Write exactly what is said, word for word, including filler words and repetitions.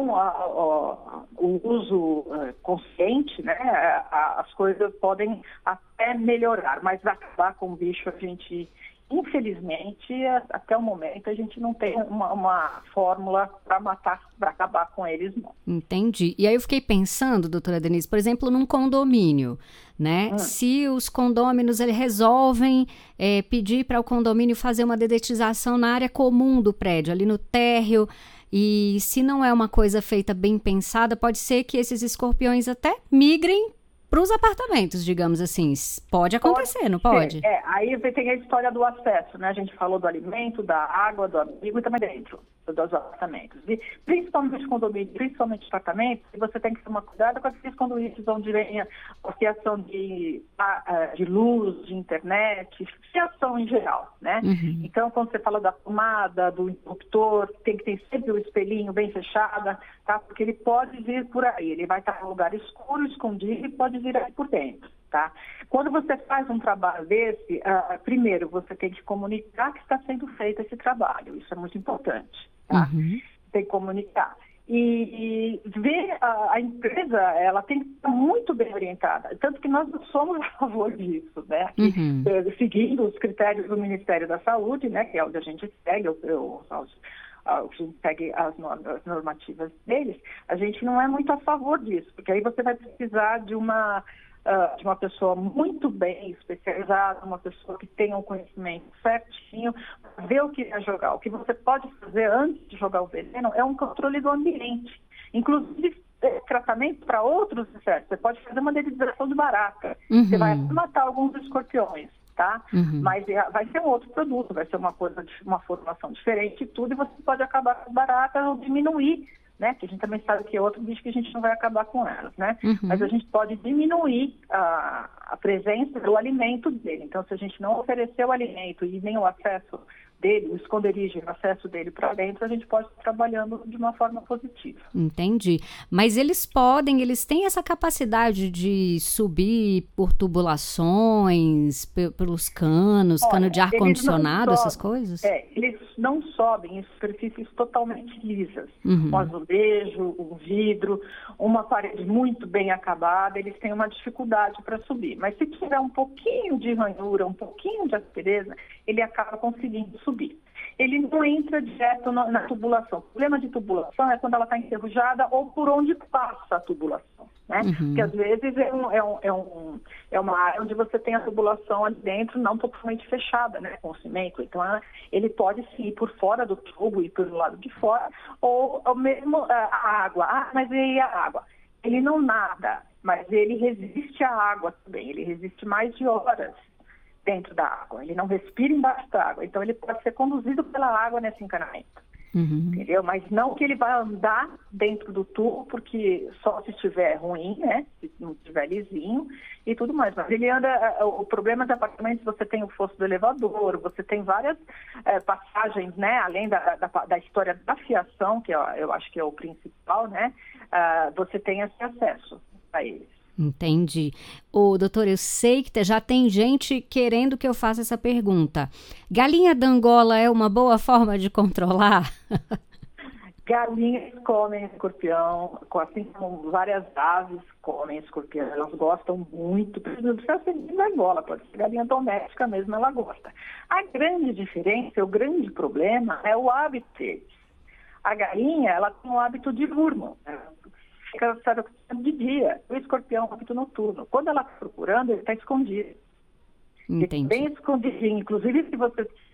com a, a, o uso uh, consciente, né, a, as coisas podem até melhorar, mas acabar com o bicho a gente... Infelizmente, até o momento, a gente não tem uma, uma fórmula para matar, para acabar com eles, não. Entendi. E aí eu fiquei pensando, doutora Denise, por exemplo, num condomínio, né? Hum. Se os condôminos eles resolvem é, pedir para o condomínio fazer uma dedetização na área comum do prédio, ali no térreo, e se não é uma coisa feita bem pensada, pode ser que esses escorpiões até migrem para os apartamentos, digamos assim. Pode acontecer, pode não pode? É, aí tem a história do acesso, né? A gente falou do alimento, da água, do abrigo e também dentro dos apartamentos. E principalmente condomínios, principalmente apartamentos, você tem que tomar cuidado com aqueles condomínios onde vem a fiação de, de luz, de internet, fiação em geral, né? Uhum. Então, quando você fala da tomada, do interruptor, tem que ter sempre o espelhinho bem fechado, tá? Porque ele pode vir por aí, ele vai estar em um lugar escuro, escondido e pode vir aí por dentro, tá? Quando você faz um trabalho desse, uh, primeiro você tem que comunicar que está sendo feito esse trabalho, isso é muito importante, tá? Uhum. Tem que comunicar. E, e ver a, a empresa, ela tem que estar muito bem orientada, tanto que nós não somos a favor disso, né? Uhum. E, seguindo os critérios do Ministério da Saúde, né, que é onde a gente segue os, os, a gente segue as normativas deles, a gente não é muito a favor disso, porque aí você vai precisar de uma, uh, de uma pessoa muito bem especializada, uma pessoa que tenha um conhecimento certinho, ver o que é jogar. O que você pode fazer antes de jogar o veneno é um controle do ambiente, inclusive tratamento para outros insetos. Você pode fazer uma dedetização de barata, uhum. Você vai matar alguns escorpiões. Tá? Uhum. Mas vai ser um outro produto, vai ser uma coisa, uma formulação diferente e tudo, e você pode acabar com as baratas ou diminuir, né? Que a gente também sabe que é outro bicho que a gente não vai acabar com elas, né? Uhum. Mas a gente pode diminuir a, a presença do alimento dele. Então, se a gente não oferecer o alimento e nem o acesso dele, o esconderijo, o acesso dele para dentro, a gente pode estar trabalhando de uma forma positiva. Entendi. Mas eles podem, eles têm essa capacidade de subir por tubulações, p- pelos canos, Olha, cano de ar-condicionado, essas coisas? É, eles não sobem em superfícies totalmente lisas. Uhum. Um azulejo, um vidro, uma parede muito bem acabada, eles têm uma dificuldade para subir. Mas se tiver um pouquinho de ranhura, um pouquinho de aspereza, ele acaba conseguindo subir. Ele não entra direto na, na tubulação. O problema de tubulação é quando ela está enferrujada ou por onde passa a tubulação, né? Uhum. Porque às vezes é, um, é, um, é, um, é uma área onde você tem a tubulação ali dentro não totalmente fechada, né, com cimento. Então ele pode sim ir por fora do tubo e pelo lado de fora, ou, ou mesmo a água. Ah, mas e a água? Ele não nada, mas ele resiste à água também. Ele resiste mais de horas dentro da água, ele não respira embaixo da água, então ele pode ser conduzido pela água nesse encanamento, uhum. Entendeu? Mas não que ele vai andar dentro do tubo, porque só se estiver ruim, né, se não estiver lisinho e tudo mais, mas ele anda, o problema de apartamentos, você tem o fosso do elevador, você tem várias é, passagens, né, além da, da, da história da fiação, que eu, eu acho que é o principal, né, uh, você tem esse acesso a eles. Entendi. Ô, doutor, eu sei que já tem gente querendo que eu faça essa pergunta. Galinha d'Angola é uma boa forma de controlar? Galinhas comem escorpião, assim como várias aves comem escorpião. Elas gostam muito, precisa ser da Angola, pode ser galinha doméstica mesmo, ela gosta. A grande diferença, o grande problema é o hábito deles. A galinha, ela tem o hábito diurno, né? Fica de dia, o escorpião é um hábito noturno. Quando ela está procurando, ele está escondido. Entendi. Bem escondidinho. Inclusive, se você